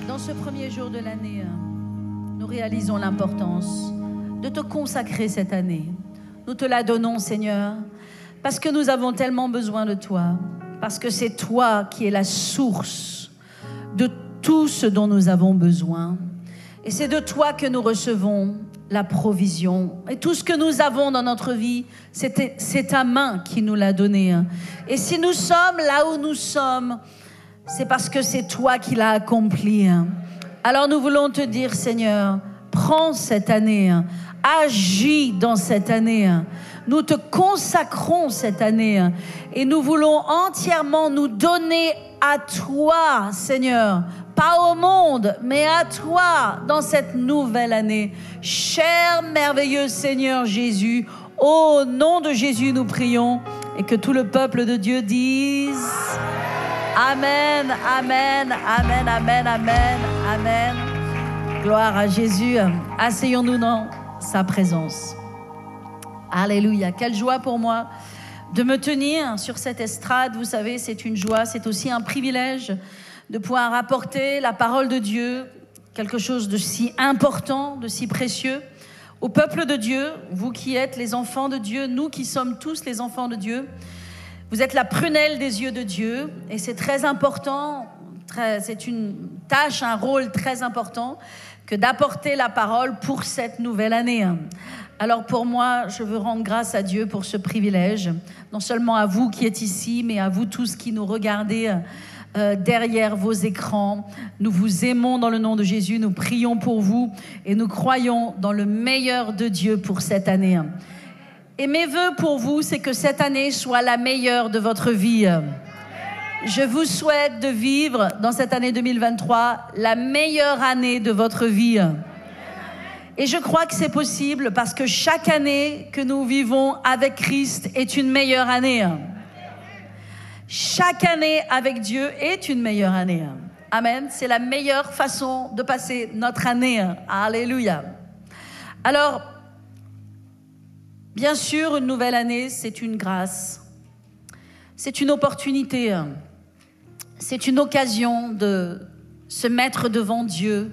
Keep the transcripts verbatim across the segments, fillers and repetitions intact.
dans ce premier jour de l'année, nous réalisons l'importance de te consacrer cette année. Nous te la donnons, Seigneur, parce que nous avons tellement besoin de toi, parce que c'est toi qui es la source de tout ce dont nous avons besoin. Et c'est de toi que nous recevons la provision. Et tout ce que nous avons dans notre vie, c'est, c'est ta main qui nous l'a donné. Et si nous sommes là où nous sommes, c'est parce que c'est toi qui l'as accompli. Alors nous voulons te dire, Seigneur, prends cette année, agis dans cette année. Nous te consacrons cette année et nous voulons entièrement nous donner à toi, Seigneur. Pas au monde, mais à toi dans cette nouvelle année. Cher, merveilleux Seigneur Jésus, au nom de Jésus nous prions et que tout le peuple de Dieu dise Amen, Amen, Amen, Amen, Amen, Amen. Gloire à Jésus. Asseyons-nous dans sa présence. Alléluia. Quelle joie pour moi de me tenir sur cette estrade. Vous savez, c'est une joie, c'est aussi un privilège de pouvoir apporter la parole de Dieu, quelque chose de si important, de si précieux, au peuple de Dieu, vous qui êtes les enfants de Dieu, nous qui sommes tous les enfants de Dieu. Vous êtes la prunelle des yeux de Dieu et c'est très important, très, c'est une tâche, un rôle très important que d'apporter la parole pour cette nouvelle année. Alors pour moi, je veux rendre grâce à Dieu pour ce privilège, non seulement à vous qui êtes ici, mais à vous tous qui nous regardez euh, derrière vos écrans. Nous vous aimons dans le nom de Jésus, nous prions pour vous et nous croyons dans le meilleur de Dieu pour cette année. Et mes vœux pour vous, c'est que cette année soit la meilleure de votre vie. Je vous souhaite de vivre dans cette année deux mille vingt-trois la meilleure année de votre vie. Et je crois que c'est possible parce que chaque année que nous vivons avec Christ est une meilleure année. Chaque année avec Dieu est une meilleure année. Amen. C'est la meilleure façon de passer notre année. Alléluia. Alors, bien sûr, une nouvelle année, c'est une grâce. C'est une opportunité. C'est une occasion de se mettre devant Dieu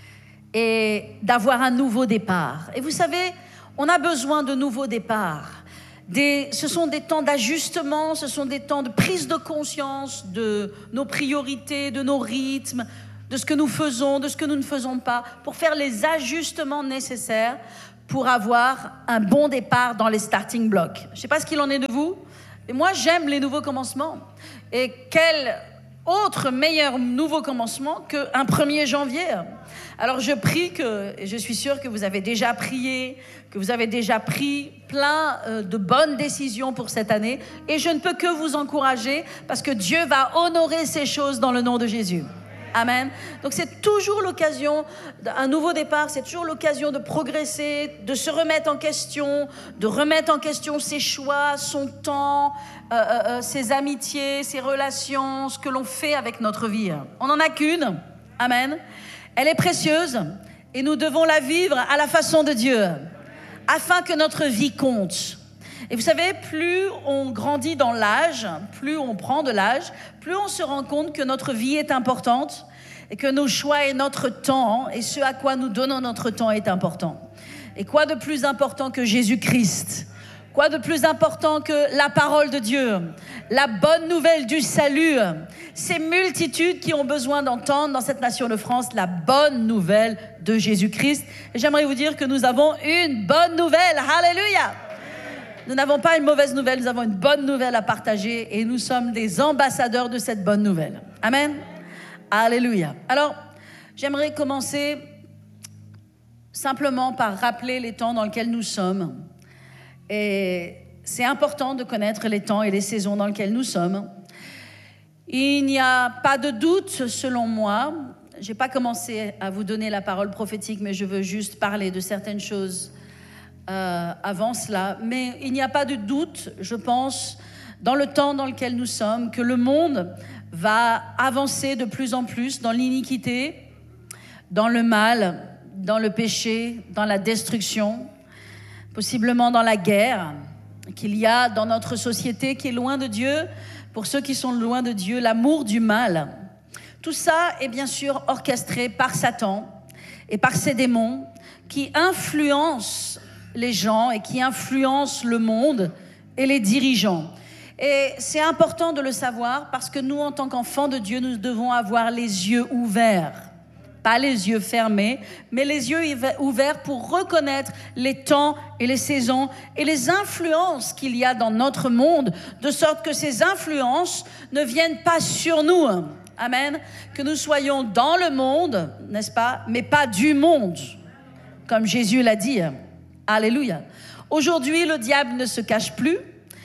et d'avoir un nouveau départ. Et vous savez, on a besoin de nouveaux départs. Des, ce sont des temps d'ajustement, ce sont des temps de prise de conscience de nos priorités, de nos rythmes, de ce que nous faisons, de ce que nous ne faisons pas, pour faire les ajustements nécessaires pour avoir un bon départ dans les starting blocks. Je ne sais pas ce qu'il en est de vous, mais moi j'aime les nouveaux commencements. Et quel autre meilleur nouveau commencement qu'un premier janvier. Alors je prie que, et je suis sûre que vous avez déjà prié, que vous avez déjà pris plein euh, de bonnes décisions pour cette année, et je ne peux que vous encourager parce que Dieu va honorer ces choses dans le nom de Jésus. Amen. Donc c'est toujours l'occasion, un nouveau départ, c'est toujours l'occasion de progresser, de se remettre en question, de remettre en question ses choix, son temps, euh, euh, ses amitiés, ses relations, ce que l'on fait avec notre vie. On n'en a qu'une. Amen. Elle est précieuse et nous devons la vivre à la façon de Dieu, afin que notre vie compte. Et vous savez, plus on grandit dans l'âge, plus on prend de l'âge, plus on se rend compte que notre vie est importante et que nos choix et notre temps et ce à quoi nous donnons notre temps est important. Et quoi de plus important que Jésus-Christ ? Quoi de plus important que la parole de Dieu ? La bonne nouvelle du salut. Ces multitudes qui ont besoin d'entendre dans cette nation de France la bonne nouvelle de Jésus-Christ. Et j'aimerais vous dire que nous avons une bonne nouvelle. Alléluia ! Nous n'avons pas une mauvaise nouvelle, nous avons une bonne nouvelle à partager et nous sommes des ambassadeurs de cette bonne nouvelle. Amen. Alléluia. Alors, j'aimerais commencer simplement par rappeler les temps dans lesquels nous sommes. Et c'est important de connaître les temps et les saisons dans lesquelles nous sommes. Il n'y a pas de doute, selon moi. Je n'ai pas commencé à vous donner la parole prophétique, mais je veux juste parler de certaines choses Euh, avant cela, mais il n'y a pas de doute, je pense, dans le temps dans lequel nous sommes, que le monde va avancer de plus en plus dans l'iniquité, dans le mal, dans le péché, dans la destruction, possiblement dans la guerre qu'il y a dans notre société qui est loin de Dieu. Pour ceux qui sont loin de Dieu, l'amour du mal. Tout ça est bien sûr orchestré par Satan et par ses démons qui influencent les gens et qui influencent le monde et les dirigeants. Et c'est important de le savoir parce que nous, en tant qu'enfants de Dieu, nous devons avoir les yeux ouverts. Pas les yeux fermés, mais les yeux ouverts pour reconnaître les temps et les saisons et les influences qu'il y a dans notre monde, de sorte que ces influences ne viennent pas sur nous. Amen. Que nous soyons dans le monde, n'est-ce pas, mais pas du monde, comme Jésus l'a dit. Alléluia. Aujourd'hui, le diable ne se cache plus.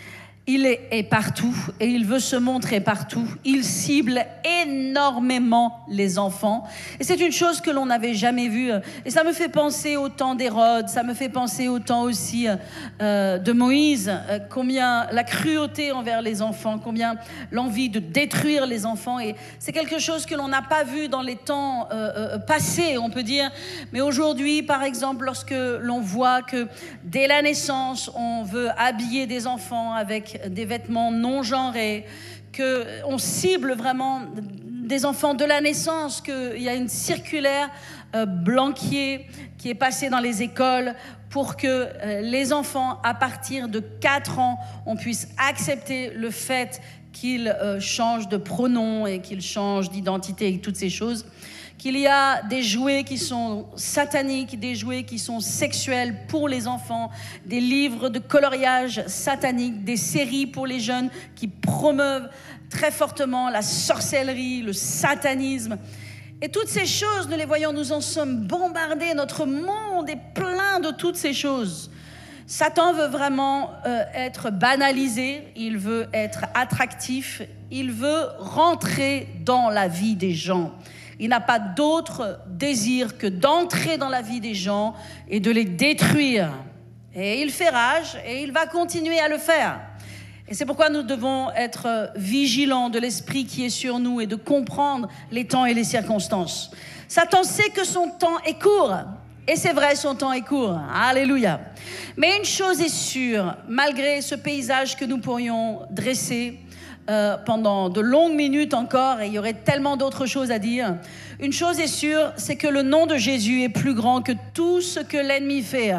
Il est partout et il veut se montrer partout. Il cible énormément les enfants. Et c'est une chose que l'on n'avait jamais vue. Et ça me fait penser au temps d'Hérode, ça me fait penser au temps aussi euh, de Moïse, euh, combien la cruauté envers les enfants, combien l'envie de détruire les enfants. Et c'est quelque chose que l'on n'a pas vu dans les temps euh, euh, passés, on peut dire. Mais aujourd'hui, par exemple, lorsque l'on voit que dès la naissance, on veut habiller des enfants avec des vêtements non genrés, qu'on cible vraiment des enfants de la naissance, qu'il y a une circulaire euh, Blanquier qui est passée dans les écoles pour que euh, les enfants, à partir de quatre ans, on puisse accepter le fait qu'ils euh, changent de pronom et qu'ils changent d'identité et toutes ces choses. Qu'il y a des jouets qui sont sataniques, des jouets qui sont sexuels pour les enfants, des livres de coloriage satanique, des séries pour les jeunes qui promeuvent très fortement la sorcellerie, le satanisme. Et toutes ces choses, nous les voyons, nous en sommes bombardés. Notre monde est plein de toutes ces choses. Satan veut vraiment euh, être banalisé, il veut être attractif, il veut rentrer dans la vie des gens. Il n'a pas d'autre désir que d'entrer dans la vie des gens et de les détruire. Et il fait rage et il va continuer à le faire. Et c'est pourquoi nous devons être vigilants de l'esprit qui est sur nous et de comprendre les temps et les circonstances. Satan sait que son temps est court. Et c'est vrai, son temps est court. Alléluia. Mais une chose est sûre, malgré ce paysage que nous pourrions dresser, Euh, pendant de longues minutes encore, et il y aurait tellement d'autres choses à dire. Une chose est sûre, c'est que le nom de Jésus est plus grand que tout ce que l'ennemi fait.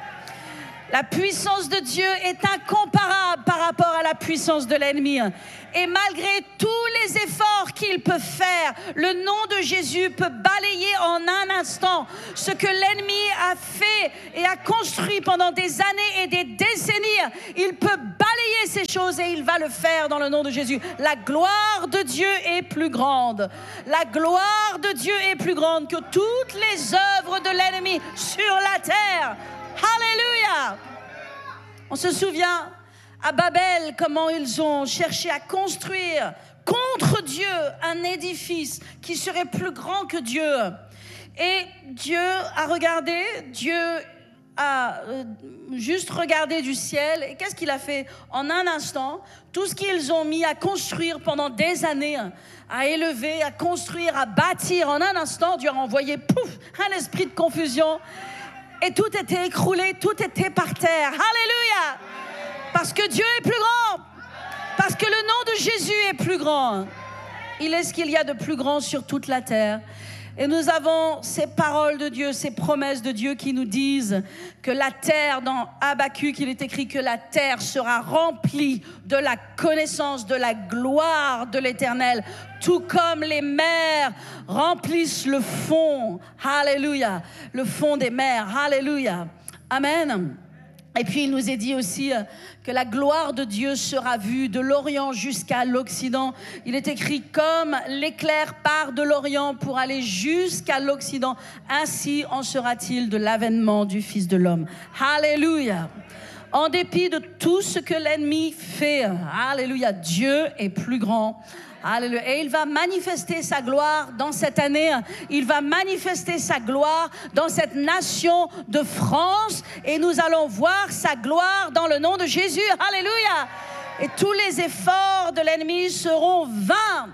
La puissance de Dieu est incomparable par rapport à la puissance de l'ennemi. Et malgré tous les efforts qu'il peut faire, le nom de Jésus peut balayer en un instant ce que l'ennemi a fait et a construit pendant des années et des décennies. Il peut balayer ces choses et il va le faire dans le nom de Jésus. La gloire de Dieu est plus grande. La gloire de Dieu est plus grande que toutes les œuvres de l'ennemi sur la terre. Alléluia! On se souvient à Babel comment ils ont cherché à construire contre Dieu un édifice qui serait plus grand que Dieu. Et Dieu a regardé, Dieu a euh, juste regardé du ciel. Et qu'est-ce qu'il a fait? En un instant, tout ce qu'ils ont mis à construire pendant des années, à élever, à construire, à bâtir, en un instant, Dieu a envoyé pouf, un esprit de confusion. Et tout était écroulé, tout était par terre. Alléluia! Parce que Dieu est plus grand. Parce que le nom de Jésus est plus grand. Il est ce qu'il y a de plus grand sur toute la terre. Et nous avons ces paroles de Dieu, ces promesses de Dieu qui nous disent que la terre, dans Habacuc, il est écrit que la terre sera remplie de la connaissance, de la gloire de l'Éternel, tout comme les mers remplissent le fond. Alléluia. Le fond des mers. Alléluia. Amen. Et puis il nous est dit aussi que la gloire de Dieu sera vue de l'Orient jusqu'à l'Occident. Il est écrit comme l'éclair part de l'Orient pour aller jusqu'à l'Occident. Ainsi en sera-t-il de l'avènement du Fils de l'homme. Alléluia. En dépit de tout ce que l'ennemi fait, alléluia, Dieu est plus grand. Alléluia. Et il va manifester sa gloire dans cette année. Il va manifester sa gloire dans cette nation de France. Et nous allons voir sa gloire dans le nom de Jésus. Alléluia. Et tous les efforts de l'ennemi seront vains.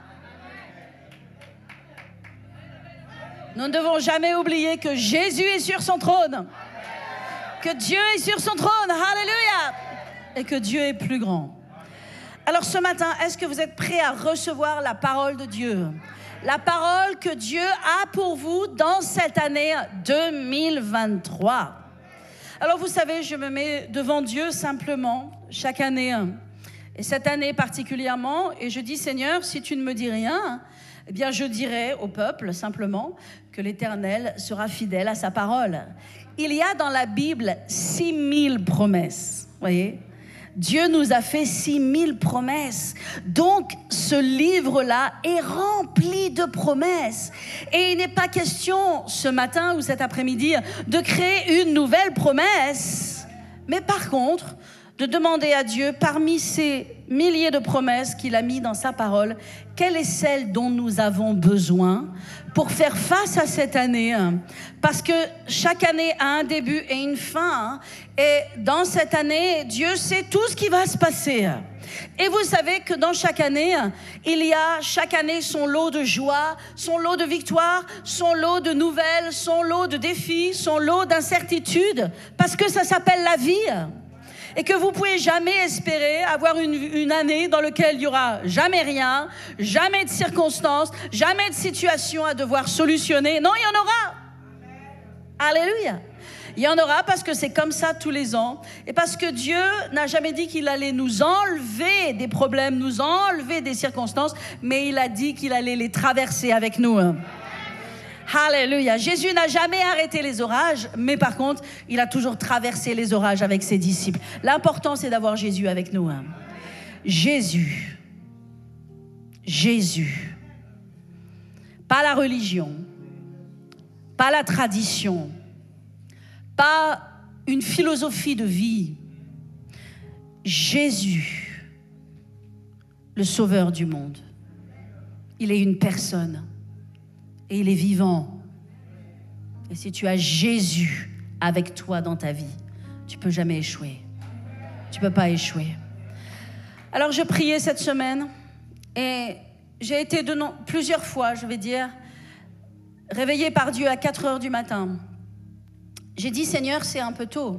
Nous ne devons jamais oublier que Jésus est sur son trône. Que Dieu est sur son trône. Alléluia. Et que Dieu est plus grand. Alors ce matin, est-ce que vous êtes prêts à recevoir la parole de Dieu? la parole que Dieu a pour vous dans cette année deux mille vingt-trois. Alors vous savez, je me mets devant Dieu simplement chaque année, et cette année particulièrement, et je dis Seigneur, si tu ne me dis rien, eh bien je dirai au peuple simplement que l'Éternel sera fidèle à sa parole. Il y a dans la Bible six mille promesses, voyez. Dieu nous a fait six mille promesses. Donc, ce livre-là est rempli de promesses. Et il n'est pas question, ce matin ou cet après-midi, de créer une nouvelle promesse. Mais par contre, de demander à Dieu, parmi ces milliers de promesses qu'il a mis dans sa parole, quelle est celle dont nous avons besoin pour faire face à cette année? Parce que chaque année a un début et une fin. Et dans cette année, Dieu sait tout ce qui va se passer. Et vous savez que dans chaque année, il y a chaque année son lot de joie, son lot de victoire, son lot de nouvelles, son lot de défis, son lot d'incertitudes, parce que ça s'appelle la vie. Et que vous pouvez jamais espérer avoir une, une année dans laquelle il n'y aura jamais rien, jamais de circonstances, jamais de situation à devoir solutionner. Non, il y en aura. Alléluia. Il y en aura parce que c'est comme ça tous les ans. Et parce que Dieu n'a jamais dit qu'il allait nous enlever des problèmes, nous enlever des circonstances, mais il a dit qu'il allait les traverser avec nous. Alléluia. Jésus n'a jamais arrêté les orages, mais par contre, il a toujours traversé les orages avec ses disciples. L'important, c'est d'avoir Jésus avec nous. Hein. Jésus. Jésus. Pas la religion, pas la tradition, pas une philosophie de vie. Jésus, le sauveur du monde. Il est une personne. Et il est vivant. Et si tu as Jésus avec toi dans ta vie, tu ne peux jamais échouer. Tu ne peux pas échouer. Alors, je priais cette semaine et j'ai été de non, plusieurs fois, je vais dire, réveillée par Dieu à quatre heures du matin. J'ai dit, Seigneur, c'est un peu tôt.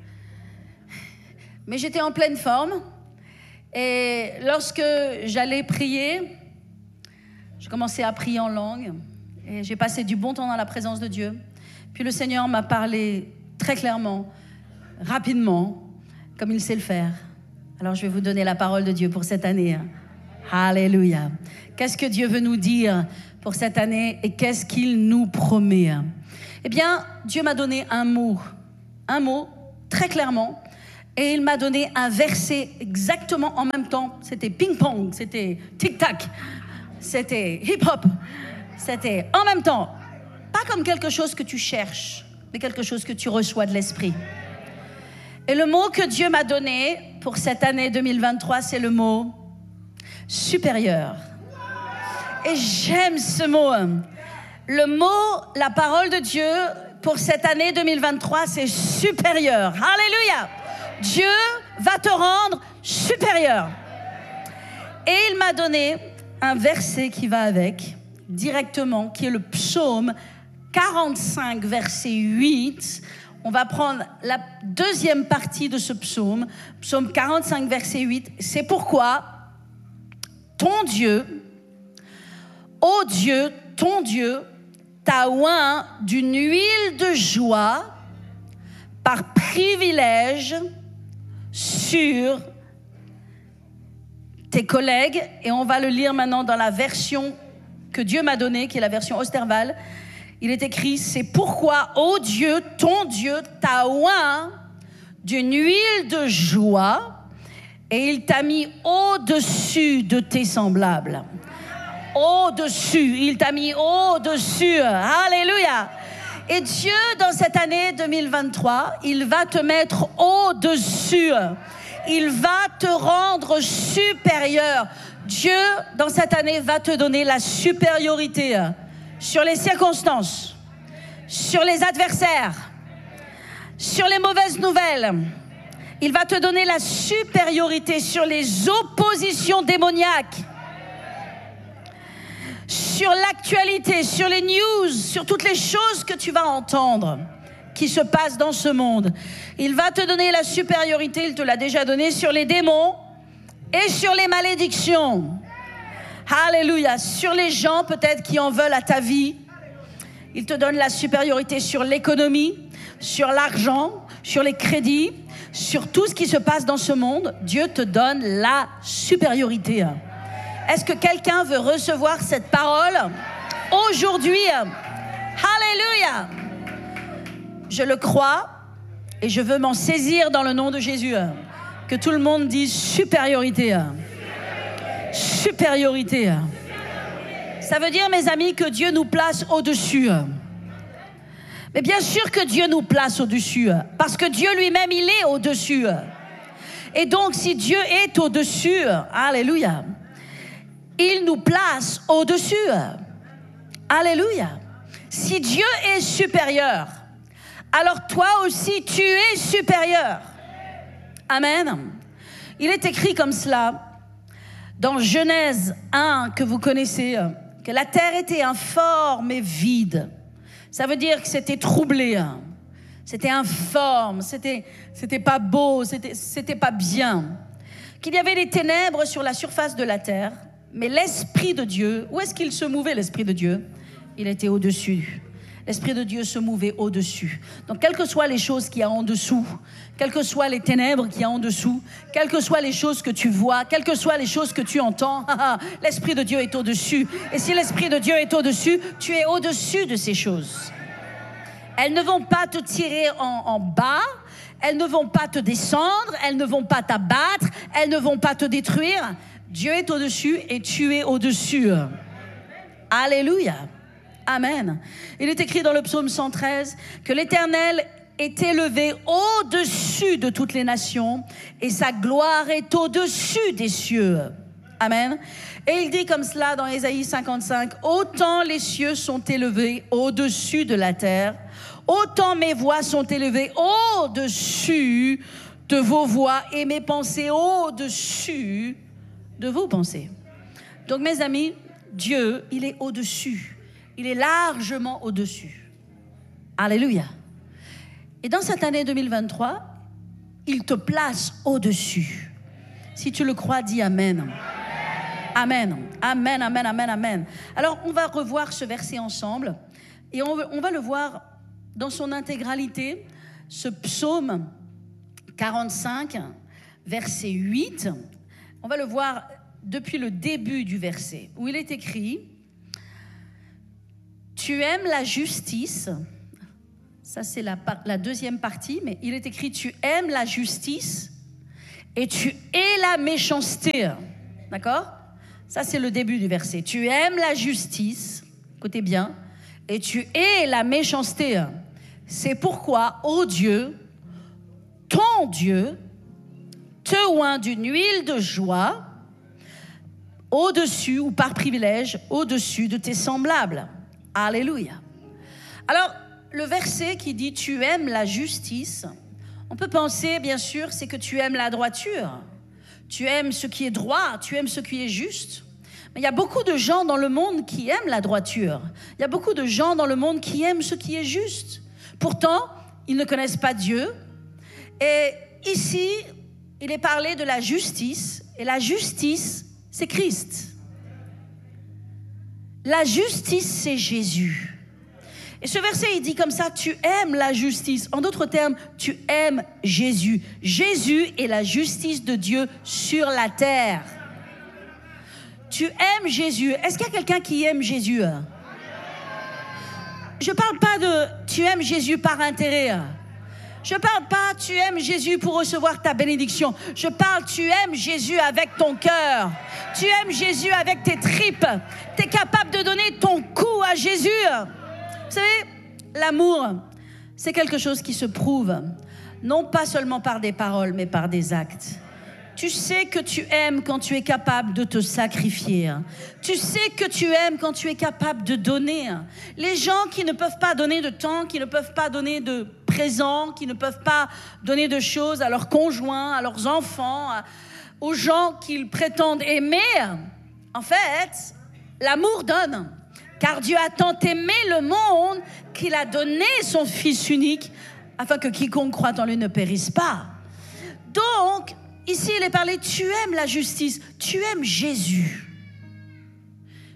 Mais j'étais en pleine forme. Et lorsque j'allais prier, je commençais à prier en langue. Et j'ai passé du bon temps dans la présence de Dieu. Puis le Seigneur m'a parlé très clairement, rapidement, comme il sait le faire. Alors je vais vous donner la parole de Dieu pour cette année. Alléluia. Qu'est-ce que Dieu veut nous dire pour cette année et qu'est-ce qu'il nous promet? Eh bien, Dieu m'a donné un mot, un mot très clairement. Et il m'a donné un verset exactement en même temps. C'était ping-pong, c'était tic-tac, c'était hip-hop. C'était en même temps, pas comme quelque chose que tu cherches, mais quelque chose que tu reçois de l'esprit. Et le mot que Dieu m'a donné pour cette année deux mille vingt-trois, c'est le mot supérieur. Et j'aime ce mot. Le mot, la parole de Dieu pour cette année deux mille vingt-trois, c'est supérieur. Alléluia. Dieu va te rendre supérieur. Et il m'a donné un verset qui va avec, directement, qui est le psaume quarante-cinq, verset huit. On va prendre la deuxième partie de ce psaume, psaume quarante-cinq, verset huit. C'est pourquoi ton Dieu, ô Dieu, ton Dieu, t'a oint d'une huile de joie par privilège sur tes collègues. Et on va le lire maintenant dans la version que Dieu m'a donnée, qui est la version Osterwald. Il est écrit, c'est pourquoi, ô Dieu, ton Dieu, t'a oint d'une huile de joie et il t'a mis au-dessus de tes semblables. Au-dessus, il t'a mis au-dessus. Alléluia. Et Dieu, dans cette année deux mille vingt-trois, il va te mettre au-dessus. Il va te rendre supérieur. Dieu, dans cette année, va te donner la supériorité sur les circonstances, sur les adversaires, sur les mauvaises nouvelles. Il va te donner la supériorité sur les oppositions démoniaques, sur l'actualité, sur les news, sur toutes les choses que tu vas entendre qui se passent dans ce monde. Il va te donner la supériorité, il te l'a déjà donné, sur les démons et sur les malédictions. Alléluia. Sur les gens peut-être qui en veulent à ta vie. Il te donne la supériorité sur l'économie, sur l'argent, sur les crédits, sur tout ce qui se passe dans ce monde. Dieu te donne la supériorité. Est-ce que quelqu'un veut recevoir cette parole aujourd'hui? Alléluia. Je le crois et je veux m'en saisir dans le nom de Jésus. Que tout le monde dise supériorité. Supériorité. Ça veut dire, mes amis, que Dieu nous place au-dessus. Mais bien sûr que Dieu nous place au-dessus, parce que Dieu lui-même, il est au-dessus. Et donc, si Dieu est au-dessus, alléluia, il nous place au-dessus. Alléluia. Si Dieu est supérieur, alors toi aussi, tu es supérieur. Amen. Il est écrit comme cela dans Genèse un, que vous connaissez, que la terre était informe et vide. Ça veut dire que c'était troublé, c'était informe, c'était, c'était pas beau, c'était, c'était pas bien. Qu'il y avait des ténèbres sur la surface de la terre, mais l'Esprit de Dieu, où est-ce qu'il se mouvait, l'Esprit de Dieu? Il était au-dessus. L'Esprit de Dieu se mouvait au-dessus. Donc, quelles que soient les choses qu'il y a en dessous, quelles que soient les ténèbres qu'il y a en dessous, quelles que soient les choses que tu vois, quelles que soient les choses que tu entends, l'Esprit de Dieu est au-dessus. Et si l'Esprit de Dieu est au-dessus, tu es au-dessus de ces choses. Elles ne vont pas te tirer en, en bas, elles ne vont pas te descendre, elles ne vont pas t'abattre, elles ne vont pas te détruire. Dieu est au-dessus et tu es au-dessus. Alléluia. Amen. Il est écrit dans le psaume cent treize que l'Éternel est élevé au-dessus de toutes les nations et sa gloire est au-dessus des cieux. Amen. Et il dit comme cela dans Ésaïe cinquante-cinq, « Autant les cieux sont élevés au-dessus de la terre, autant mes voix sont élevées au-dessus de vos voix et mes pensées au-dessus de vos pensées. » Donc mes amis, Dieu, il est au-dessus. Il est largement au-dessus. Alléluia. Et dans cette année deux mille vingt-trois, il te place au-dessus. Si tu le crois, dis Amen. Amen. Amen, amen, amen, amen. Alors, on va revoir ce verset ensemble. Et on, on va le voir dans son intégralité. Ce psaume quarante-cinq, verset huit. On va le voir depuis le début du verset, où il est écrit... Tu aimes la justice, ça c'est la, la deuxième partie, mais il est écrit tu aimes la justice et tu hais la méchanceté, d'accord? Ça c'est le début du verset. Tu aimes la justice, écoutez bien, et tu hais la méchanceté. C'est pourquoi, ô Dieu, ton Dieu, te oint d'une huile de joie au-dessus ou par privilège, au-dessus de tes semblables. Alléluia. Alors, le verset qui dit « Tu aimes la justice », on peut penser, bien sûr, c'est que tu aimes la droiture. Tu aimes ce qui est droit, tu aimes ce qui est juste. Mais il y a beaucoup de gens dans le monde qui aiment la droiture. Il y a beaucoup de gens dans le monde qui aiment ce qui est juste. Pourtant, ils ne connaissent pas Dieu. Et ici, il est parlé de la justice. Et la justice, c'est Christ. La justice, c'est Jésus. Et ce verset, il dit comme ça, tu aimes la justice. En d'autres termes, tu aimes Jésus. Jésus est la justice de Dieu sur la terre. Tu aimes Jésus. Est-ce qu'il y a quelqu'un qui aime Jésus? Je ne parle pas de tu aimes Jésus par intérêt. Je ne parle pas tu aimes Jésus pour recevoir ta bénédiction. Je parle tu aimes Jésus avec ton cœur. Tu aimes Jésus avec tes tripes. Tu es capable de donner ton cou à Jésus. Vous savez, l'amour, c'est quelque chose qui se prouve, non pas seulement par des paroles, mais par des actes. Tu sais que tu aimes quand tu es capable de te sacrifier. Tu sais que tu aimes quand tu es capable de donner. Les gens qui ne peuvent pas donner de temps, qui ne peuvent pas donner de présents, qui ne peuvent pas donner de choses à leurs conjoints, à leurs enfants, aux gens qu'ils prétendent aimer, en fait, l'amour donne. Car Dieu a tant aimé le monde qu'il a donné son Fils unique afin que quiconque croit en lui ne périsse pas. Donc, ici, il est parlé, tu aimes la justice, tu aimes Jésus.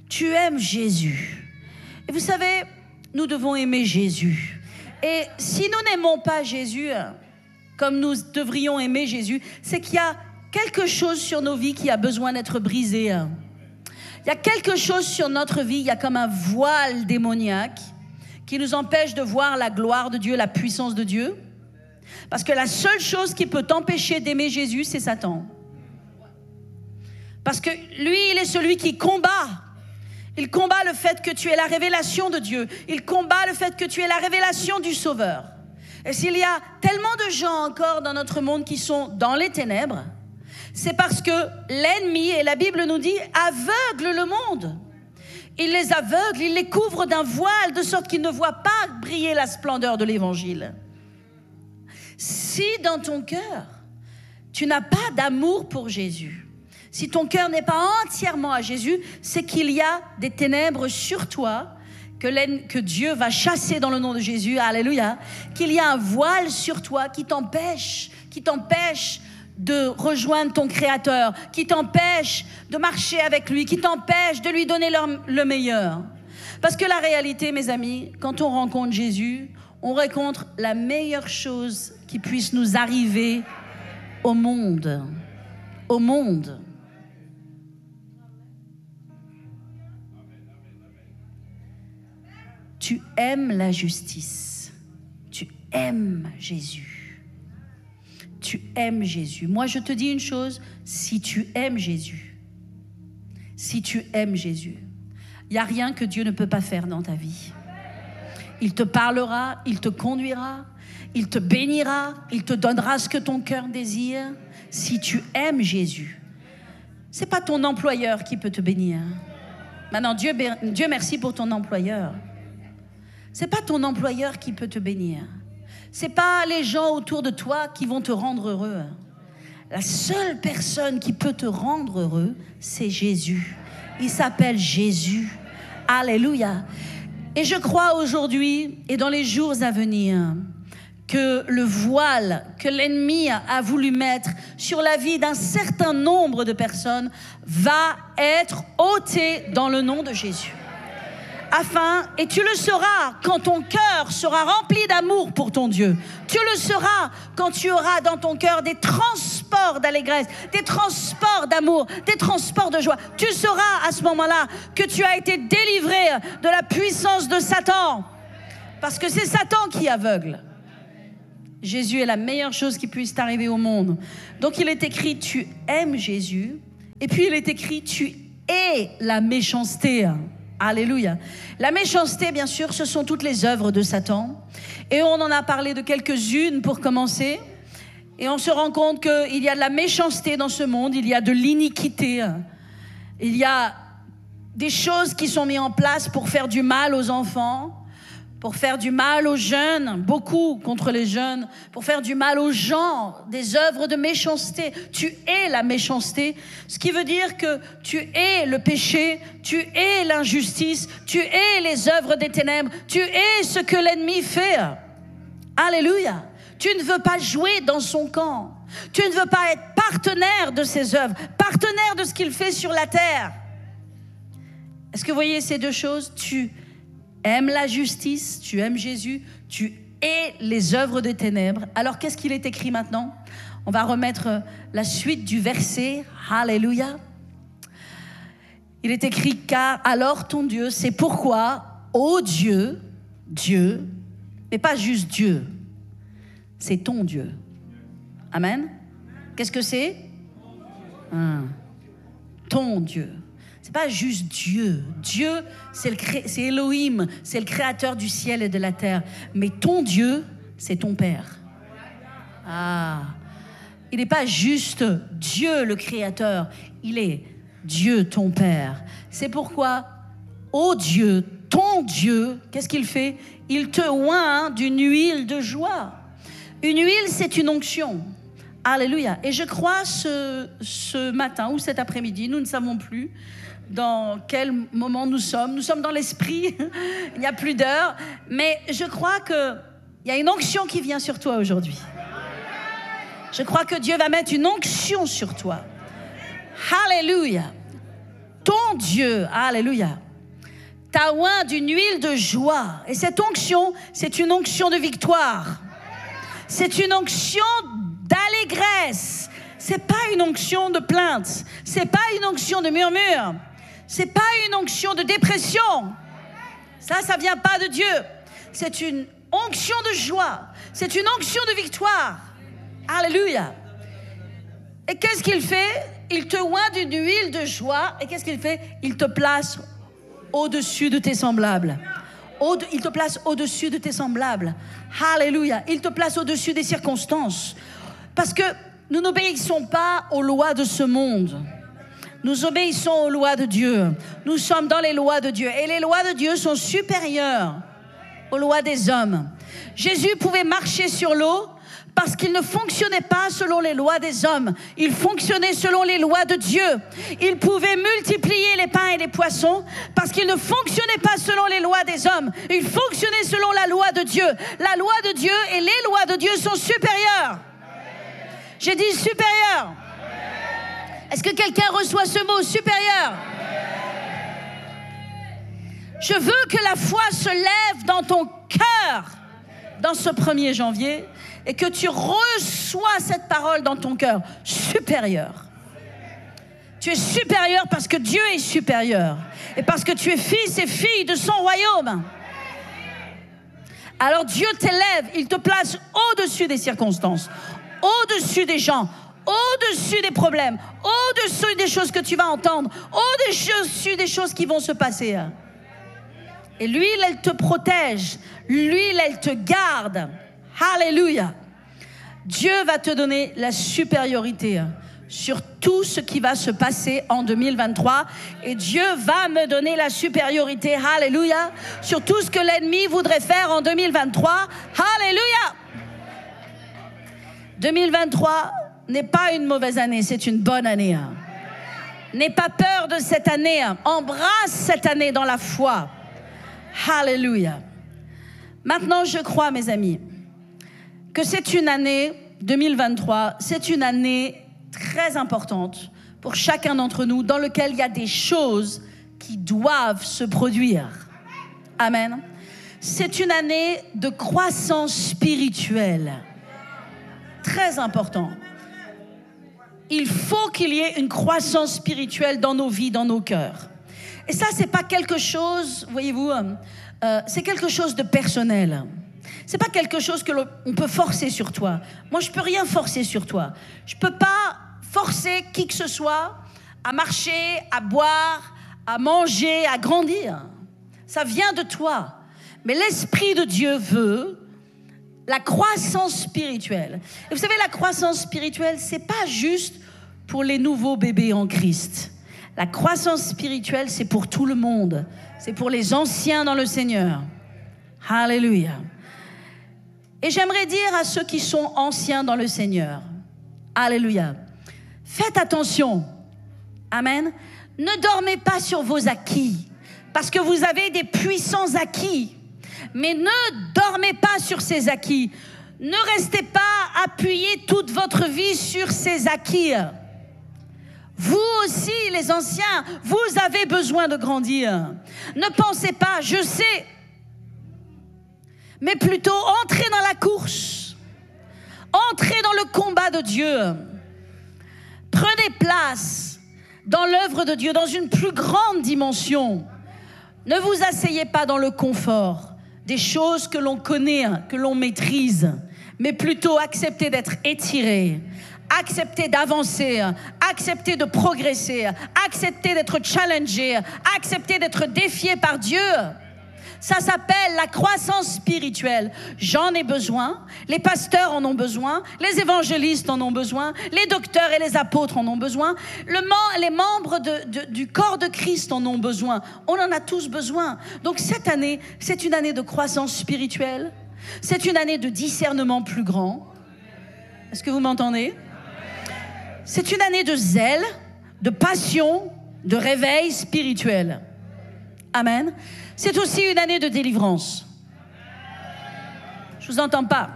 Tu aimes Jésus. Et vous savez, nous devons aimer Jésus. Et si nous n'aimons pas Jésus, comme nous devrions aimer Jésus, c'est qu'il y a quelque chose sur nos vies qui a besoin d'être brisé. Il y a quelque chose sur notre vie, il y a comme un voile démoniaque qui nous empêche de voir la gloire de Dieu, la puissance de Dieu. Parce que la seule chose qui peut t'empêcher d'aimer Jésus, c'est Satan. Parce que lui, il est celui qui combat. Il combat le fait que tu aies la révélation de Dieu. Il combat le fait que tu aies la révélation du Sauveur. Et s'il y a tellement de gens encore dans notre monde qui sont dans les ténèbres, c'est parce que l'ennemi, et la Bible nous dit, aveugle le monde. Il les aveugle, il les couvre d'un voile, de sorte qu'ils ne voient pas briller la splendeur de l'Évangile. Si dans ton cœur, tu n'as pas d'amour pour Jésus, si ton cœur n'est pas entièrement à Jésus, c'est qu'il y a des ténèbres sur toi que, que Dieu va chasser dans le nom de Jésus, alléluia, qu'il y a un voile sur toi qui t'empêche, qui t'empêche de rejoindre ton Créateur, qui t'empêche de marcher avec lui, qui t'empêche de lui donner le, le meilleur. Parce que la réalité, mes amis, quand on rencontre Jésus, on rencontre la meilleure chose qui puisse nous arriver au monde. Au monde. Tu aimes la justice. Tu aimes Jésus. Tu aimes Jésus. Moi, je te dis une chose, si tu aimes Jésus, si tu aimes Jésus, il n'y a rien que Dieu ne peut pas faire dans ta vie. Il te parlera, il te conduira, il te bénira, il te donnera ce que ton cœur désire. Si tu aimes Jésus, ce n'est pas ton employeur qui peut te bénir. Maintenant, Dieu, Dieu merci pour ton employeur. Ce n'est pas ton employeur qui peut te bénir. Ce n'est pas les gens autour de toi qui vont te rendre heureux. La seule personne qui peut te rendre heureux, c'est Jésus. Il s'appelle Jésus. Alléluia. Et je crois aujourd'hui et dans les jours à venir que le voile que l'ennemi a voulu mettre sur la vie d'un certain nombre de personnes va être ôté dans le nom de Jésus. Afin, et tu le sauras quand ton cœur sera rempli d'amour pour ton Dieu. Tu le sauras quand tu auras dans ton cœur des transports d'allégresse, des transports d'amour, des transports de joie. Tu sauras à ce moment-là que tu as été délivré de la puissance de Satan. Parce que c'est Satan qui aveugle. Jésus est la meilleure chose qui puisse t'arriver au monde. Donc il est écrit, tu aimes Jésus. Et puis il est écrit, tu hais la méchanceté. Alléluia. La méchanceté, bien sûr, ce sont toutes les œuvres de Satan. Et on en a parlé de quelques-unes pour commencer. Et on se rend compte qu'il y a de la méchanceté dans ce monde, il y a de l'iniquité. Il y a des choses qui sont mises en place pour faire du mal aux enfants, pour faire du mal aux jeunes, beaucoup contre les jeunes, pour faire du mal aux gens, des œuvres de méchanceté. Tu hais la méchanceté, ce qui veut dire que tu hais le péché, tu hais l'injustice, tu hais les œuvres des ténèbres, tu hais ce que l'ennemi fait. Alléluia. Tu ne veux pas jouer dans son camp. Tu ne veux pas être partenaire de ses œuvres, partenaire de ce qu'il fait sur la terre. Est-ce que vous voyez ces deux choses? Tu aimes la justice, tu aimes Jésus, tu hais les œuvres des ténèbres. Alors qu'est-ce qu'il est écrit maintenant? On va remettre la suite du verset. Alléluia. Il est écrit, car alors ton Dieu, c'est pourquoi, ô Dieu, Dieu, mais pas juste Dieu, c'est ton Dieu. Amen. Qu'est-ce que c'est? Ah, ton Dieu. C'est pas juste Dieu. Dieu, c'est, le cré... c'est Elohim, c'est le créateur du ciel et de la terre. Mais ton Dieu, c'est ton Père. Ah, il n'est pas juste Dieu le créateur, il est Dieu ton Père. C'est pourquoi, ô Dieu, ton Dieu, qu'est-ce qu'il fait? Il te oint d'une huile de joie. Une huile, c'est une onction. Alléluia. Et je crois ce, ce matin ou cet après-midi, nous ne savons plus dans quel moment nous sommes. Nous sommes dans l'esprit, il n'y a plus d'heure. Mais je crois qu'il y a une onction qui vient sur toi aujourd'hui. Je crois que Dieu va mettre une onction sur toi. Alléluia. ton Dieu, alléluia, t'a oint d'une huile de joie. Et cette onction, c'est une onction de victoire. C'est une onction d'allégresse. C'est pas une onction de plainte. C'est pas une onction de murmure. C'est pas une onction de dépression. Ça, ça vient pas de Dieu. C'est une onction de joie. C'est une onction de victoire. Alléluia. Et qu'est-ce qu'il fait? Il te oint d'une huile de joie. Et qu'est-ce qu'il fait? Il te place au-dessus de tes semblables. Au- il te place au-dessus de tes semblables. Alléluia. Il te place au-dessus des circonstances. Parce que nous n'obéissons pas aux lois de ce monde. Nous obéissons aux lois de Dieu. Nous sommes dans les lois de Dieu. Et les lois de Dieu sont supérieures aux lois des hommes. Jésus pouvait marcher sur l'eau parce qu'il ne fonctionnait pas selon les lois des hommes. Il fonctionnait selon les lois de Dieu. Il pouvait multiplier les pains et les poissons parce qu'il ne fonctionnait pas selon les lois des hommes. Il fonctionnait selon la loi de Dieu. La loi de Dieu et les lois de Dieu sont supérieures. J'ai dit supérieur. Est-ce que quelqu'un reçoit ce mot supérieur? Je veux que la foi se lève dans ton cœur dans ce premier janvier et que tu reçois cette parole dans ton cœur. Supérieur. Tu es supérieur parce que Dieu est supérieur et parce que tu es fils et fille de son royaume. Alors Dieu t'élève, il te place au-dessus des circonstances, au-dessus des gens, au-dessus des problèmes, au-dessus des choses que tu vas entendre, au-dessus des choses qui vont se passer. Et l'huile, elle te protège. L'huile, elle te garde. Alléluia. Dieu va te donner la supériorité sur tout ce qui va se passer en deux mille vingt-trois. Et Dieu va me donner la supériorité, alléluia, sur tout ce que l'ennemi voudrait faire en deux mille vingt-trois. Alléluia. deux mille vingt-trois n'est pas une mauvaise année, c'est une bonne année. N'aie pas peur de cette année. Embrasse cette année dans la foi. Alléluia. Maintenant, je crois, mes amis, que c'est une année, deux mille vingt-trois, c'est une année très importante pour chacun d'entre nous, dans laquelle il y a des choses qui doivent se produire. Amen. C'est une année de croissance spirituelle. Très important. Il faut qu'il y ait une croissance spirituelle dans nos vies, dans nos cœurs. Et ça, c'est pas quelque chose, voyez-vous, euh, c'est quelque chose de personnel. C'est pas quelque chose que l'on peut forcer sur toi. Moi, je peux rien forcer sur toi. Je peux pas forcer qui que ce soit à marcher, à boire, à manger, à grandir. Ça vient de toi. Mais l'Esprit de Dieu veut la croissance spirituelle. Et vous savez, la croissance spirituelle, c'est pas juste pour les nouveaux bébés en Christ. La croissance spirituelle, c'est pour tout le monde. C'est pour les anciens dans le Seigneur. Alléluia. Et j'aimerais dire à ceux qui sont anciens dans le Seigneur, alléluia, faites attention. Amen. Ne dormez pas sur vos acquis, parce que vous avez des puissants acquis. Mais ne dormez pas sur ces acquis. Ne restez pas appuyés toute votre vie sur ces acquis. Vous aussi, les anciens, vous avez besoin de grandir. Ne pensez pas, je sais, mais plutôt entrez dans la course. Entrez dans le combat de Dieu. Prenez place dans l'œuvre de Dieu, dans une plus grande dimension. Ne vous asseyez pas dans le confort des choses que l'on connaît, que l'on maîtrise, mais plutôt acceptez d'être étiré. Accepter d'avancer, accepter de progresser, accepter d'être challengé, accepter d'être défié par Dieu. Ça s'appelle la croissance spirituelle. J'en ai besoin, les pasteurs en ont besoin, les évangélistes en ont besoin, les docteurs et les apôtres en ont besoin, le, les membres de, de, du corps de Christ en ont besoin. On en a tous besoin. Donc cette année, c'est une année de croissance spirituelle. C'est une année de discernement plus grand. Est-ce que vous m'entendez ? C'est une année de zèle, de passion, de réveil spirituel. Amen. C'est aussi une année de délivrance. Je vous entends pas.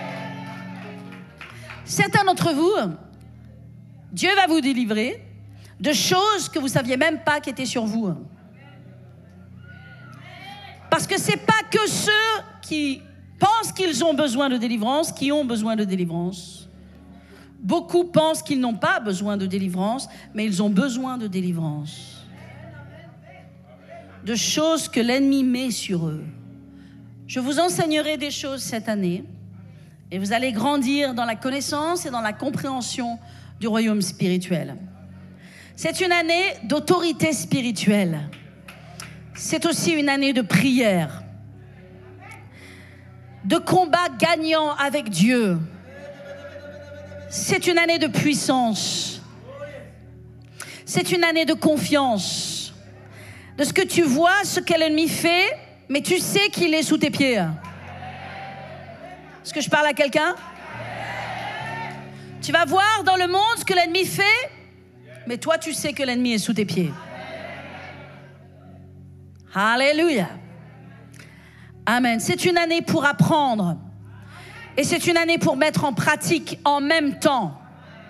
Certains d'entre vous, Dieu va vous délivrer de choses que vous ne saviez même pas qui étaient sur vous. Parce que ce n'est pas que ceux qui pensent qu'ils ont besoin de délivrance qui ont besoin de délivrance. Beaucoup pensent qu'ils n'ont pas besoin de délivrance, mais ils ont besoin de délivrance. De choses que l'ennemi met sur eux. Je vous enseignerai des choses cette année et vous allez grandir dans la connaissance et dans la compréhension du royaume spirituel. C'est une année d'autorité spirituelle. C'est aussi une année de prière, de combat gagnant avec Dieu. C'est une année de puissance. C'est une année de confiance. De ce que tu vois, ce que l'ennemi fait, mais tu sais qu'il est sous tes pieds. Est-ce que je parle à quelqu'un? Tu vas voir dans le monde ce que l'ennemi fait, mais toi tu sais que l'ennemi est sous tes pieds. Alléluia. Amen. C'est une année pour apprendre. Et c'est une année pour mettre en pratique en même temps.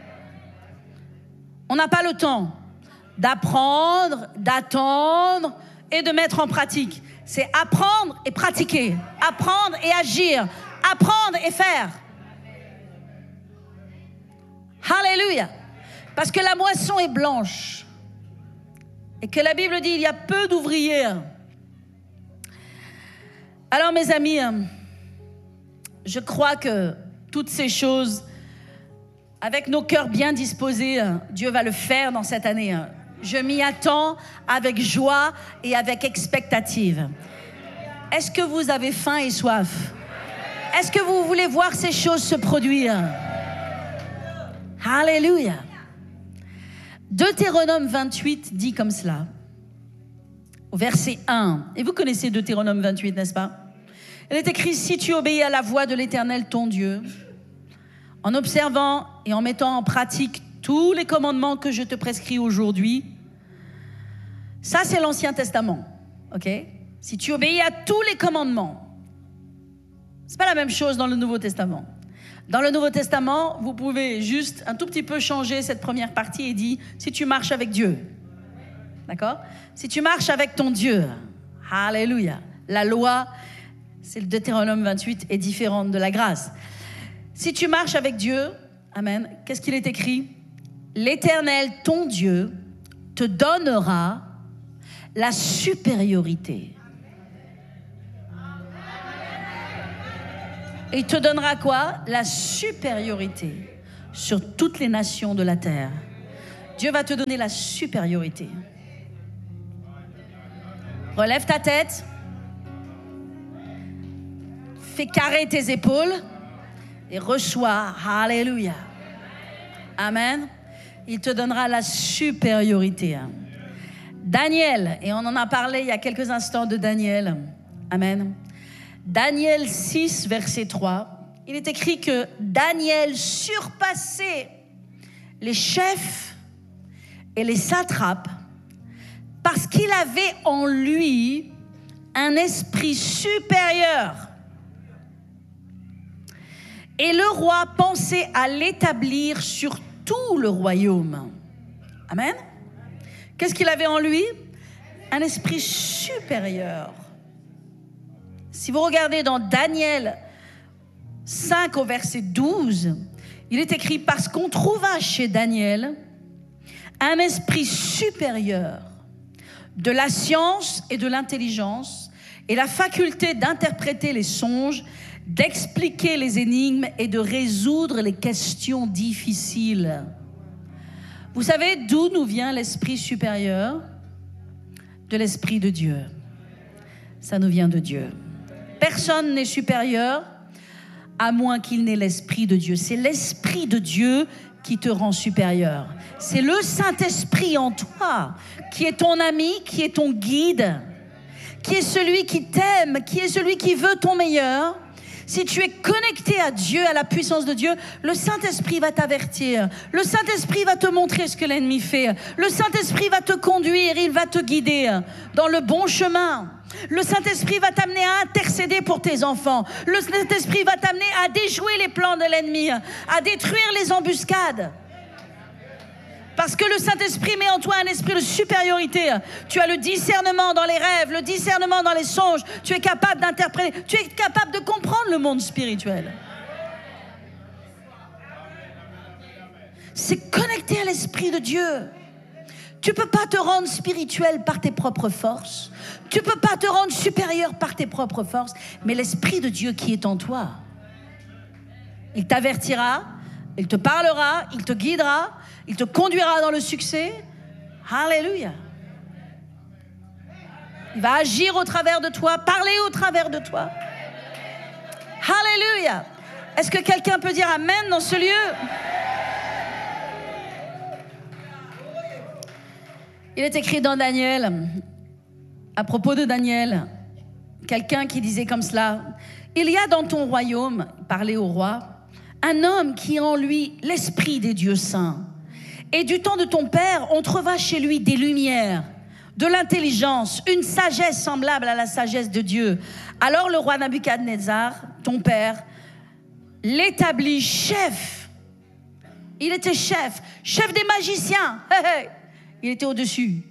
On n'a pas le temps d'apprendre, d'attendre et de mettre en pratique. C'est apprendre et pratiquer. Apprendre et agir. Apprendre et faire. Alléluia. Parce que la moisson est blanche. Et que la Bible dit, il y a peu d'ouvriers. Alors mes amis, je crois que toutes ces choses, avec nos cœurs bien disposés, Dieu va le faire dans cette année. Je m'y attends avec joie et avec expectative. Est-ce que vous avez faim et soif? Est-ce que vous voulez voir ces choses se produire? Alléluia. Deutéronome vingt-huit dit comme cela, au verset un. Et vous connaissez Deutéronome vingt-huit, n'est-ce pas? Il est écrit, si tu obéis à la voix de l'Éternel, ton Dieu, en observant et en mettant en pratique tous les commandements que je te prescris aujourd'hui. Ça, c'est l'Ancien Testament, ok? Si tu obéis à tous les commandements, c'est pas la même chose dans le Nouveau Testament. Dans le Nouveau Testament, vous pouvez juste un tout petit peu changer cette première partie et dire, si tu marches avec Dieu, d'accord? Si tu marches avec ton Dieu, alléluia. La loi, c'est le Deutéronome vingt-huit, est différente de la grâce. Si tu marches avec Dieu, amen, qu'est-ce qu'il est écrit? L'Éternel, ton Dieu, te donnera la supériorité. Et il te donnera quoi? La supériorité sur toutes les nations de la terre. Dieu va te donner la supériorité. Relève ta tête. Fais carrer tes épaules et reçois. Alléluia. Amen. Il te donnera la supériorité. Daniel, et on en a parlé il y a quelques instants de Daniel. Amen. Daniel six, verset trois, il est écrit que Daniel surpassait les chefs et les satrapes parce qu'il avait en lui un esprit supérieur. Et le roi pensait à l'établir sur tout le royaume. Amen. Qu'est-ce qu'il avait en lui? Un esprit supérieur. Si vous regardez dans Daniel cinq au verset douze, il est écrit « Parce qu'on trouva chez Daniel un esprit supérieur de la science et de l'intelligence et la faculté d'interpréter les songes, d'expliquer les énigmes et de résoudre les questions difficiles. » Vous savez d'où nous vient l'esprit supérieur? De l'esprit de Dieu. Ça nous vient de Dieu. Personne n'est supérieur à moins qu'il n'ait l'esprit de Dieu. C'est l'esprit de Dieu qui te rend supérieur. C'est le Saint-Esprit en toi qui est ton ami, qui est ton guide, qui est celui qui t'aime, qui est celui qui veut ton meilleur. Si tu es connecté à Dieu, à la puissance de Dieu, le Saint-Esprit va t'avertir. Le Saint-Esprit va te montrer ce que l'ennemi fait. Le Saint-Esprit va te conduire, il va te guider dans le bon chemin. Le Saint-Esprit va t'amener à intercéder pour tes enfants. Le Saint-Esprit va t'amener à déjouer les plans de l'ennemi, à détruire les embuscades. Parce que le Saint-Esprit met en toi un esprit de supériorité. Tu as le discernement dans les rêves, le discernement dans les songes. Tu es capable d'interpréter, tu es capable de comprendre le monde spirituel. C'est connecté à l'Esprit de Dieu. Tu ne peux pas te rendre spirituel par tes propres forces. Tu ne peux pas te rendre supérieur par tes propres forces. Mais l'Esprit de Dieu qui est en toi, il t'avertira, il te parlera, il te guidera, il te conduira dans le succès. Alléluia. Il va agir au travers de toi, parler au travers de toi. Alléluia. Est-ce que quelqu'un peut dire Amen dans ce lieu? Il est écrit dans Daniel, à propos de Daniel, quelqu'un qui disait comme cela: il y a dans ton royaume, parlait au roi, un homme qui a en lui l'esprit des dieux saints. Et du temps de ton père, on trouva chez lui des lumières, de l'intelligence, une sagesse semblable à la sagesse de Dieu. Alors le roi Nabuchodonosor, ton père, l'établit chef. Il était chef, chef des magiciens. Hey, hey. Il était au-dessus.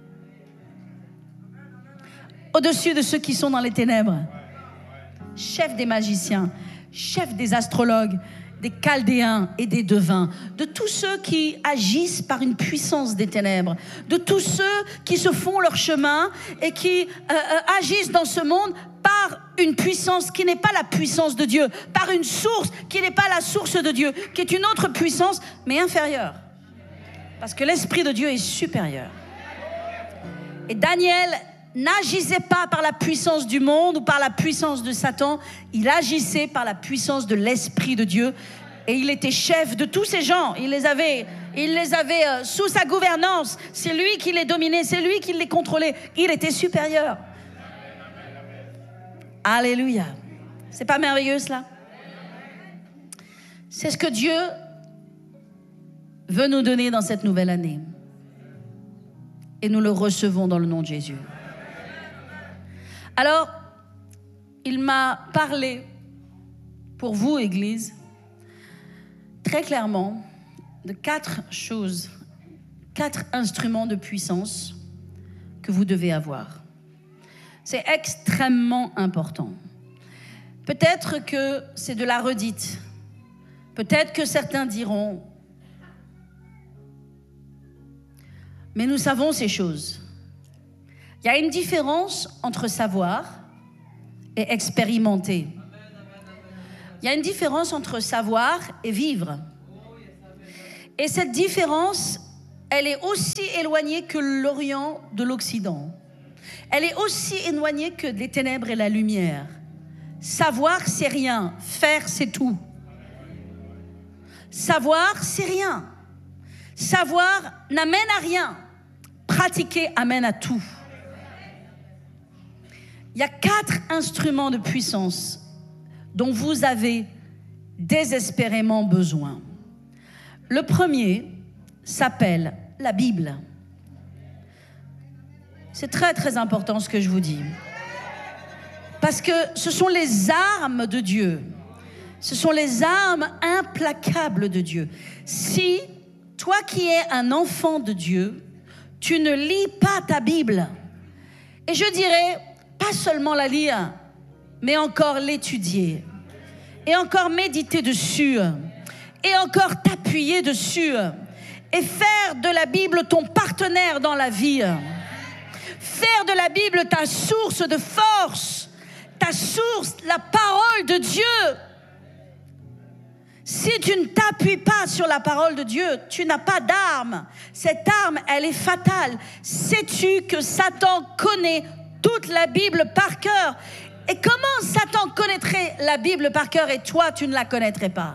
Au-dessus de ceux qui sont dans les ténèbres. Chef des magiciens, chef des astrologues, des chaldéens et des devins, de tous ceux qui agissent par une puissance des ténèbres, de tous ceux qui se font leur chemin et qui euh, euh, agissent dans ce monde par une puissance qui n'est pas la puissance de Dieu, par une source qui n'est pas la source de Dieu, qui est une autre puissance, mais inférieure. Parce que l'Esprit de Dieu est supérieur. Et Daniel n'agissait pas par la puissance du monde ou par la puissance de Satan. Il agissait par la puissance de l'Esprit de Dieu. Et il était chef de tous ces gens. Il les avait, il les avait euh, sous sa gouvernance. C'est lui qui les dominait, c'est lui qui les contrôlait. Il était supérieur. Alléluia. C'est pas merveilleux cela? C'est ce que Dieu veut nous donner dans cette nouvelle année. Et nous le recevons dans le nom de Jésus. Alors, il m'a parlé, pour vous, Église, très clairement, de quatre choses, quatre instruments de puissance que vous devez avoir. C'est extrêmement important. Peut-être que c'est de la redite. Peut-être que certains diront: mais nous savons ces choses. Il y a une différence entre savoir et expérimenter. Il y a une différence entre savoir et vivre. Et cette différence, elle est aussi éloignée que l'Orient de l'Occident. Elle est aussi éloignée que les ténèbres et la lumière. Savoir, c'est rien. Faire, c'est tout. Savoir, c'est rien. Savoir n'amène à rien. Pratiquer amène à tout. Il y a quatre instruments de puissance dont vous avez désespérément besoin. Le premier s'appelle la Bible. C'est très très important ce que je vous dis. Parce que ce sont les armes de Dieu. Ce sont les armes implacables de Dieu. Si toi qui es un enfant de Dieu, tu ne lis pas ta Bible, et je dirais, pas seulement la lire, mais encore l'étudier, et encore méditer dessus, et encore t'appuyer dessus, et faire de la Bible ton partenaire dans la vie. Faire de la Bible ta source de force, ta source, la parole de Dieu. Si tu ne t'appuies pas sur la parole de Dieu, tu n'as pas d'arme. Cette arme, elle est fatale. Sais-tu que Satan connaît toute la Bible par cœur? Et comment Satan connaîtrait la Bible par cœur et toi, tu ne la connaîtrais pas?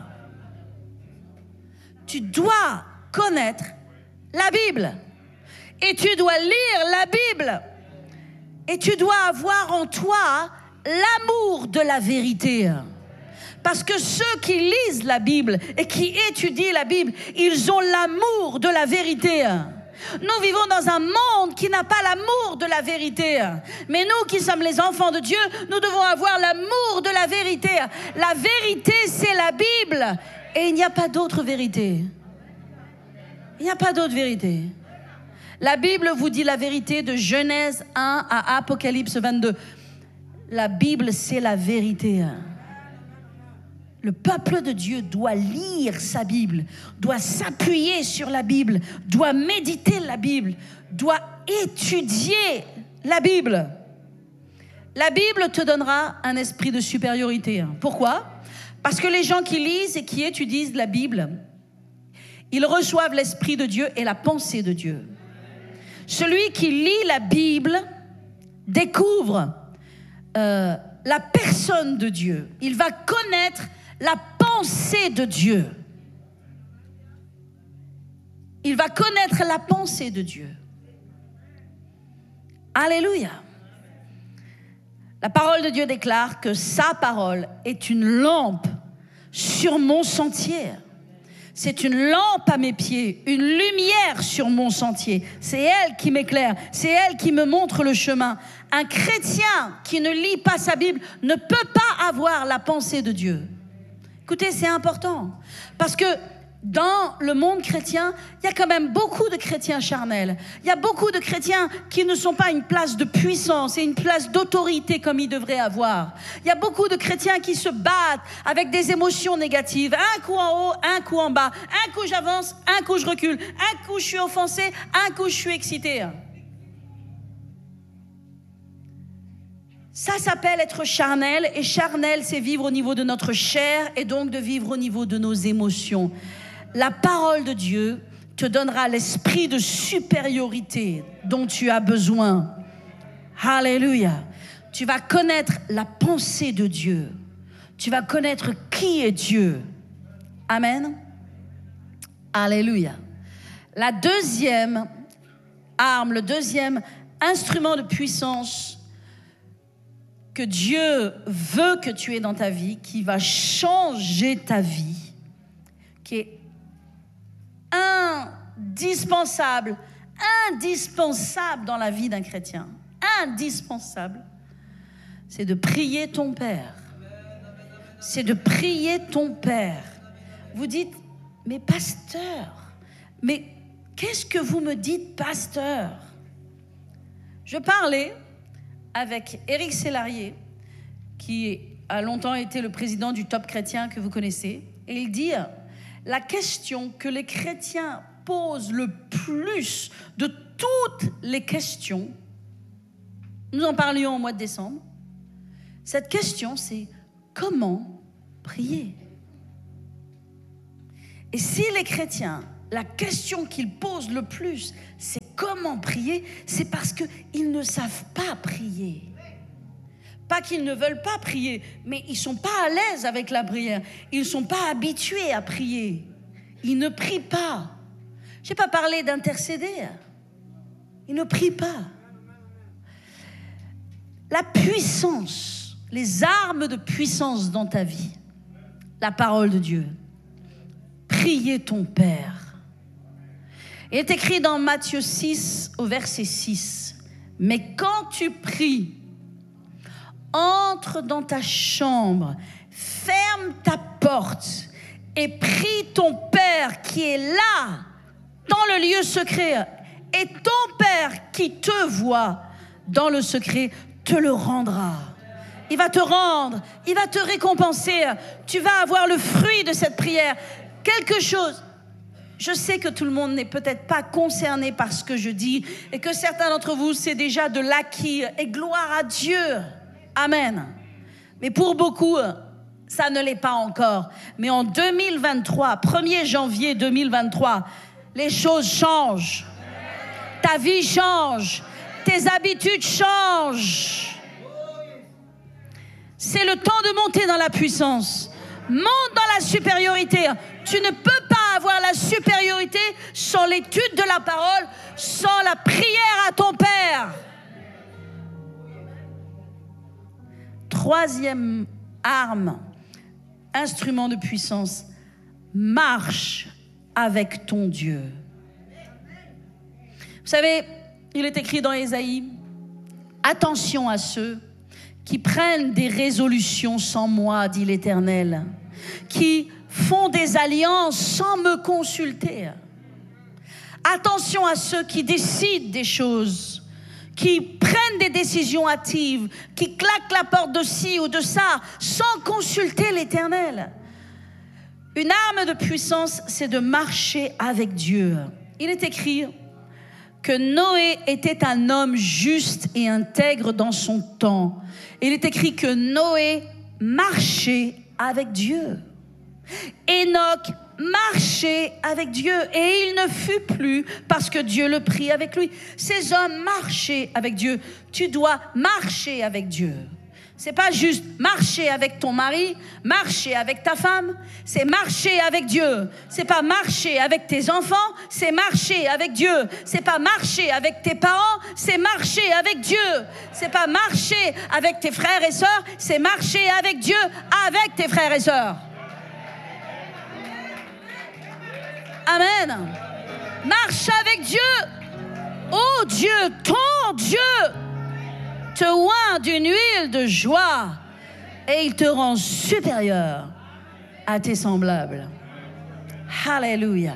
Tu dois connaître la Bible. Et tu dois lire la Bible. Et tu dois avoir en toi l'amour de la vérité. Parce que ceux qui lisent la Bible et qui étudient la Bible, ils ont l'amour de la vérité. Nous vivons dans un monde qui n'a pas l'amour de la vérité. Mais nous qui sommes les enfants de Dieu, nous devons avoir l'amour de la vérité. La vérité, c'est la Bible. Et il n'y a pas d'autre vérité. Il n'y a pas d'autre vérité. La Bible vous dit la vérité de Genèse un à Apocalypse vingt-deux. La Bible, c'est la vérité. Le peuple de Dieu doit lire sa Bible, doit s'appuyer sur la Bible, doit méditer la Bible, doit étudier la Bible. La Bible te donnera un esprit de supériorité. Pourquoi ? Parce que les gens qui lisent et qui étudient la Bible, ils reçoivent l'Esprit de Dieu et la pensée de Dieu. Celui qui lit la Bible découvre euh, la personne de Dieu. Il va connaître la pensée de Dieu. Il va connaître la pensée de Dieu. Alléluia. La parole de Dieu déclare que sa parole est une lampe sur mon sentier. C'est une lampe à mes pieds, une lumière sur mon sentier. C'est elle qui m'éclaire, c'est elle qui me montre le chemin. Un chrétien qui ne lit pas sa Bible ne peut pas avoir la pensée de Dieu. Écoutez, c'est important. Parce que dans le monde chrétien, il y a quand même beaucoup de chrétiens charnels. Il y a beaucoup de chrétiens qui ne sont pas une place de puissance et une place d'autorité comme ils devraient avoir. Il y a beaucoup de chrétiens qui se battent avec des émotions négatives. Un coup en haut, un coup en bas. Un coup j'avance, un coup je recule. Un coup je suis offensé, un coup je suis excité. Ça s'appelle être charnel. Et charnel, c'est vivre au niveau de notre chair et donc de vivre au niveau de nos émotions. La parole de Dieu te donnera l'esprit de supériorité dont tu as besoin. Alléluia. Tu vas connaître la pensée de Dieu. Tu vas connaître qui est Dieu. Amen. Alléluia. La deuxième arme, le deuxième instrument de puissance que Dieu veut que tu aies dans ta vie, qui changer ta vie, qui est indispensable, indispensable dans la vie d'un chrétien, indispensable, c'est de prier ton Père. C'est de prier ton Père. Vous dites, mais pasteur, mais qu'est-ce que vous me dites, pasteur? Je parlais avec Éric Sellarié, qui a longtemps été le président du Top Chrétien que vous connaissez, et il dit, la question que les chrétiens posent le plus de toutes les questions, nous en parlions au mois de décembre, cette question c'est comment prier? Et si les chrétiens, la question qu'ils posent le plus, c'est comment prier, c'est parce qu'ils ne savent pas prier. Pas qu'ils ne veulent pas prier, mais ils ne sont pas à l'aise avec la prière. Ils ne sont pas habitués à prier. Ils ne prient pas. Je n'ai pas parlé d'intercéder. Ils ne prient pas. La puissance, les armes de puissance dans ta vie, la parole de Dieu. Priez ton Père. Il est écrit dans Matthieu six au verset six. Mais quand tu pries, entre dans ta chambre, ferme ta porte et prie ton Père qui est là, dans le lieu secret. Et ton Père qui te voit dans le secret te le rendra. Il va te rendre, il va te récompenser. Tu vas avoir le fruit de cette prière. Quelque chose. Je sais que tout le monde n'est peut-être pas concerné par ce que je dis et que certains d'entre vous, c'est déjà de l'acquis. Et gloire à Dieu. Amen. Mais pour beaucoup, ça ne l'est pas encore. Mais en deux mille vingt-trois, premier janvier deux mille vingt-trois, les choses changent. Ta vie change. Tes habitudes changent. C'est le temps de monter dans la puissance. Monte dans la supériorité. Tu ne peux pas avoir la supériorité sans l'étude de la parole, sans la prière à ton Père. Troisième arme, instrument de puissance, marche avec ton Dieu. Vous savez, il est écrit dans Ésaïe, attention à ceux qui prennent des résolutions sans moi, dit l'Éternel, qui font des alliances sans me consulter. Attention à ceux qui décident des choses, qui prennent des décisions hâtives, qui claquent la porte de ci ou de ça, sans consulter l'Éternel. Une arme de puissance, c'est de marcher avec Dieu. Il est écrit que Noé était un homme juste et intègre dans son temps. Il est écrit que Noé marchait avec Dieu. Enoch marchait avec Dieu et il ne fut plus parce que Dieu le prit avec lui. Ces hommes marchaient avec Dieu. Tu dois marcher avec Dieu. C'est pas juste marcher avec ton mari, marcher avec ta femme, c'est marcher avec Dieu. C'est pas marcher avec tes enfants, c'est marcher avec Dieu. C'est pas marcher avec tes parents, c'est marcher avec Dieu. C'est pas marcher avec tes frères et sœurs, c'est marcher avec Dieu, avec tes frères et sœurs. Amen. Marche avec Dieu. Oh Dieu, ton Dieu te oint d'une huile de joie et il te rend supérieur à tes semblables. Alléluia.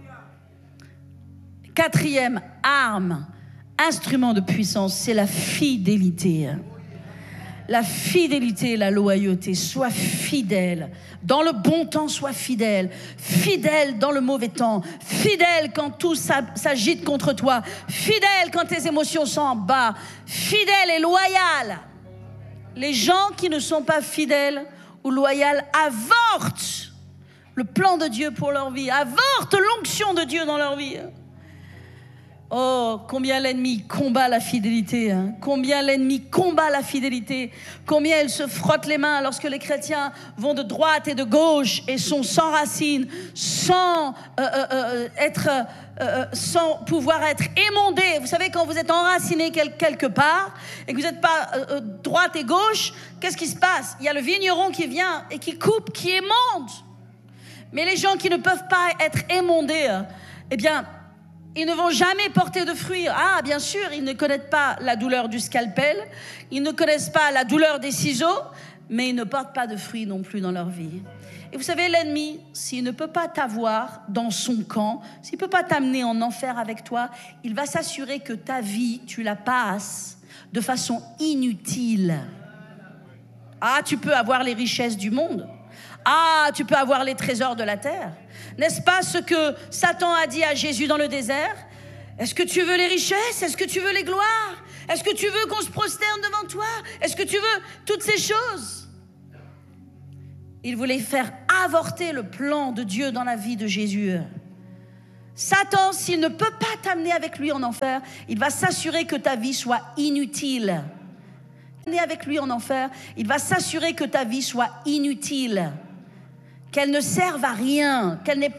Quatrième arme, instrument de puissance, c'est la fidélité. La fidélité et la loyauté. Sois fidèle. Dans le bon temps, sois fidèle. Fidèle dans le mauvais temps. Fidèle quand tout s'agite contre toi. Fidèle quand tes émotions sont en bas. Fidèle et loyal. Les gens qui ne sont pas fidèles ou loyaux avortent le plan de Dieu pour leur vie. Avortent l'onction de Dieu dans leur vie. Oh, combien l'ennemi combat la fidélité, hein. Combien l'ennemi combat la fidélité, combien il se frotte les mains lorsque les chrétiens vont de droite et de gauche et sont sans racines, sans euh, euh, euh, être, euh, sans pouvoir être émondés. Vous savez, quand vous êtes enraciné quelque part et que vous n'êtes pas euh, droite et gauche, qu'est-ce qui se passe? Il y a le vigneron qui vient et qui coupe, qui émonde. Mais les gens qui ne peuvent pas être émondés, eh bien, ils ne vont jamais porter de fruits. Ah, bien sûr, ils ne connaissent pas la douleur du scalpel, ils ne connaissent pas la douleur des ciseaux, mais ils ne portent pas de fruits non plus dans leur vie. Et vous savez, l'ennemi, s'il ne peut pas t'avoir dans son camp, s'il ne peut pas t'amener en enfer avec toi, il va s'assurer que ta vie, tu la passes de façon inutile. Ah, tu peux avoir les richesses du monde. Ah, tu peux avoir les trésors de la terre. N'est-ce pas ce que Satan a dit à Jésus dans le désert? Est-ce que tu veux les richesses? Est-ce que tu veux les gloires? Est-ce que tu veux qu'on se prosterne devant toi? Est-ce que tu veux toutes ces choses? Il voulait faire avorter le plan de Dieu dans la vie de Jésus. Satan, s'il ne peut pas t'amener avec lui en enfer, il va s'assurer que ta vie soit inutile. Avec lui en enfer, il va s'assurer que ta vie soit inutile, qu'elle ne serve à rien, qu'elle n'ait